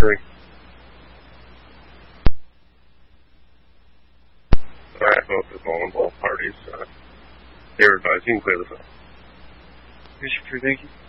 agree. All right, vote for calling both parties. Your advice. You can clear this up. Thank you.